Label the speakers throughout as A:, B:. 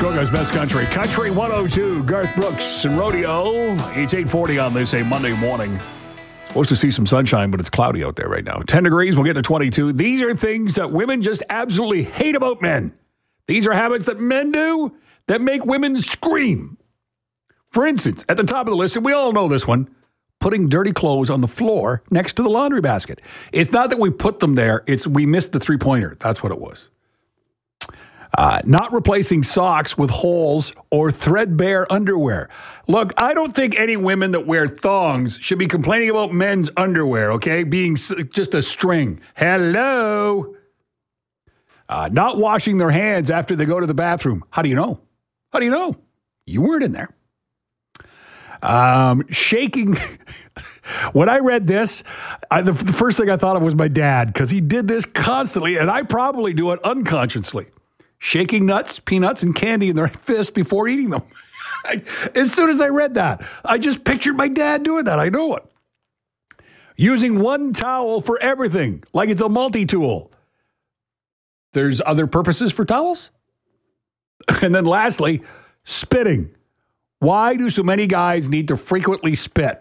A: Muskoka's Best Country. Country 102, Garth Brooks and Rodeo. It's 8:40 on this, a Monday morning. Supposed to see some sunshine, but it's cloudy out there right now. 10 degrees, we'll get to 22. These are things that women just absolutely hate about men. These are habits that men do that make women scream. For instance, at the top of the list, and we all know this one, putting dirty clothes on the floor next to the laundry basket. It's not that we put them there, it's we missed the three-pointer. That's what it was. Not replacing socks with holes or threadbare underwear. Look, I don't think any women that wear thongs should be complaining about men's underwear, okay? Being just a string. Hello. Not washing their hands after they go to the bathroom. How do you know? How do you know? You weren't in there. Shaking. When I read this, the first thing I thought of was my dad, because he did this constantly, and I probably do it unconsciously. Shaking nuts, peanuts, and candy in their fist before eating them. As soon as I read that, I just pictured my dad doing that. I know it. Using one towel for everything, like it's a multi-tool. There's other purposes for towels. And then lastly, spitting. Why do so many guys need to frequently spit?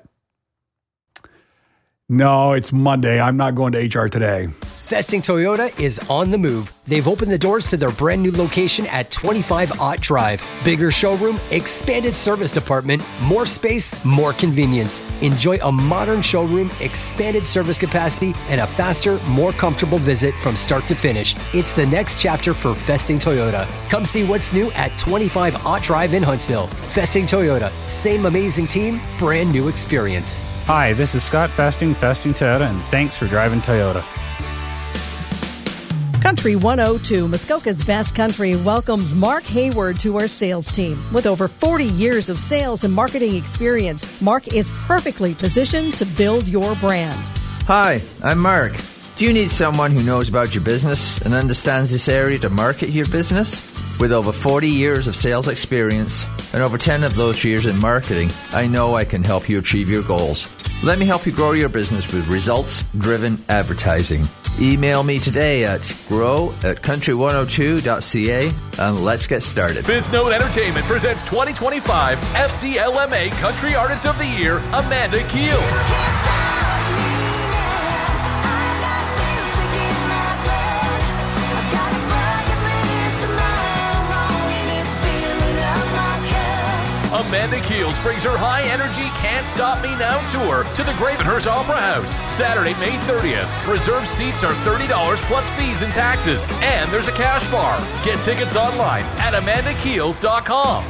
A: No, it's Monday. I'm not going to HR today.
B: Festing Toyota is on the move. They've opened the doors to their brand new location at 25 Ott Drive. Bigger showroom, expanded service department, more space, more convenience. Enjoy a modern showroom, expanded service capacity, and a faster, more comfortable visit from start to finish. It's the next chapter for Festing Toyota. Come see what's new at 25 Ott Drive in Huntsville. Festing Toyota, same amazing team, brand new experience.
C: Hi, this is Scott Festing Toyota, and thanks for driving Toyota.
D: Country 102, Muskoka's Best Country, welcomes Mark Hayward to our sales team. With over 40 years of sales and marketing experience, Mark is perfectly positioned to build your brand.
E: Hi, I'm Mark. Do you need someone who knows about your business and understands this area to market your business? With over 40 years of sales experience and over 10 of those years in marketing, I know I can help you achieve your goals. Let me help you grow your business with results-driven advertising. Email me today at grow@country102.ca and let's get started.
F: Fifth Note Entertainment presents 2025 FCLMA Country Artist of the Year, Amanda Keel. Amanda Keels brings her high-energy Can't Stop Me Now tour to the Gravenhurst Opera House, Saturday, May 30th. Reserved seats are $30 plus fees and taxes, and there's a cash bar. Get tickets online at amandakeels.com.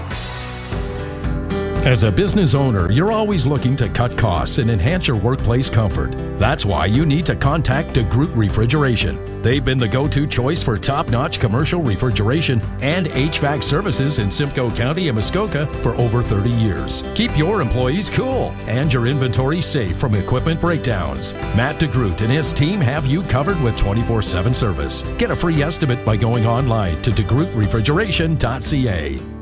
G: As a business owner, you're always looking to cut costs and enhance your workplace comfort. That's why you need to contact DeGroot Refrigeration. They've been the go-to choice for top-notch commercial refrigeration and HVAC services in Simcoe County and Muskoka for over 30 years. Keep your employees cool and your inventory safe from equipment breakdowns. Matt DeGroot and his team have you covered with 24/7 service. Get a free estimate by going online to degrootrefrigeration.ca.